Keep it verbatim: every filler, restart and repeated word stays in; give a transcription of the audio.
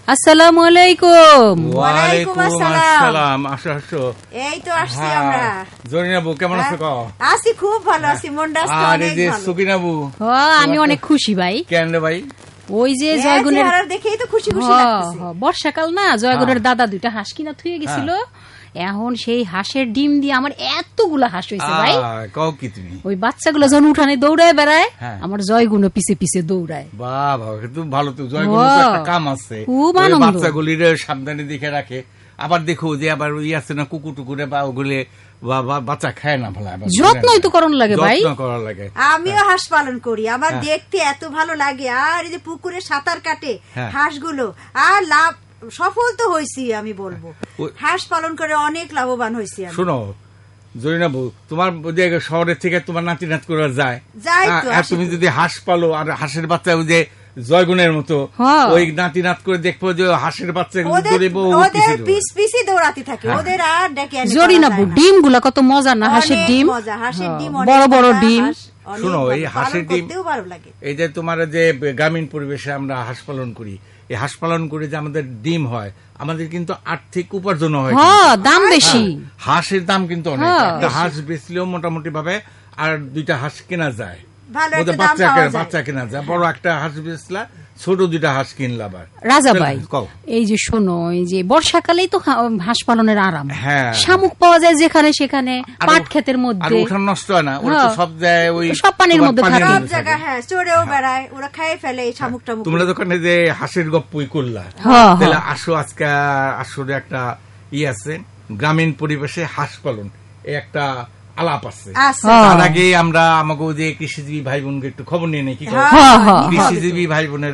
আসসালামু আলাইকুম। ওয়ালাইকুম আসসালাম। আসো আসো। এই তো আসছি আমরা। জরিনাবু কেমন আছো? কও। আছি, খুব ভালো আছি, মনটা আজকে অনেক ভালো। আরে সুকিনাবু, ও আমি অনেক খুশি ভাই। কেন রে ভাই? ওই যে জয়গুণের দেখেই তো খুশি খুশি লাগতেছে। বর্ষাকাল না, জয়গুণের দাদা দুইটা হাঁস কিনা থুয়ে গেছিল, এখন সেই হাঁসের ডিম দিয়ে আমার এতগুলা হাঁস হয়েছে ভাই। কও কি তুমি? ওই বাচ্চাগুলো যখন উঠানে দৌড়ায় বেড়ায়, আমার জয়গুণও পিছে পিছে দৌড়ায়। বাবা তুমি ভালো, তো জয়গুণ তো একটা কাম আছে, বাচ্চাগুলির সাবধানে দেখে রাখে। আবার দেখো যে আবার ওই আছে না কুকুর টুকুরে বা ওগুলি বাচ্চা খায় না, ভালো যত্নই তো করণ লাগে ভাই। লাগে। আমিও হাঁস পালন করি, আমার দেখতে এত ভালো লাগে। আর এই যে পুকুরে সাঁতার কাটে হাঁসগুলো, আর লাভ সফল তো হয়েছি আমি বলবো। হাঁস পালন করে অনেক লাভবান হয়েছি। শোনো জরিনাবু, তোমার শহরের থেকে তোমার নাতি নাত করে যায়, তুমি যদি হাঁস পালো আর হাঁসের বাচ্চা ওই যে জয়গুণের মতো ওই নাতি নাত করে দেখবো যে হাঁসের বাচ্চা দৌড়াতে থাকে ওদের। আর ডেকে জরিনাবু ডিম গুলা কত মজা না, হাঁসের ডিম, হাঁসের ডিম বড় বড় ডিম। শোনো এই হাঁসের ডিম, এই যে তোমার যে গ্রামীণ পরিবেশে আমরা হাঁস পালন করি, এই হাঁস পালন করে যে আমাদের ডিম হয়, আমাদের কিন্তু আর্থিক উপার্জন হয়, দাম বেশি। হাঁসের দাম কিন্তু অনেক, একটা হাঁস বেচলেও মোটামুটি ভাবে আর দুইটা হাঁস কেনা যায়, বাচ্চা কেনা যায়। বড় একটা হাঁস বেচলা, ছোট দুইটা হাঁস কিনলা। আবার রাজা ভাই এই যে শোনো, এই যে বর্ষাকালেই তো হাঁস পালনের আরাম, শামুক পাওয়া যায় যেখানে সেখানে, পাট ক্ষেতের মধ্যে, ওঠা নষ্ট হয় না, ওরা তো সব জায়গায় ওই সব পানির মধ্যে থাকে, সব জায়গায় হ্যাঁ চড়েও বেড়ায়, ওরা খেয়ে ফেলে এই শামুক টামুক। তোমরা দোকানে যে হাঁসের গপ্পই করলা, তাহলে আসো আজকে আসলে একটা ই আছে, গ্রামীণ পরিবেশে হাঁস পালন এই একটা আলাপ আছে। তার আগে আমরা আমাকে যে কৃষিজীবী ভাই বোনকে একটু খবর নিয়ে নেই, কি কৃষিজীবী ভাই বোনের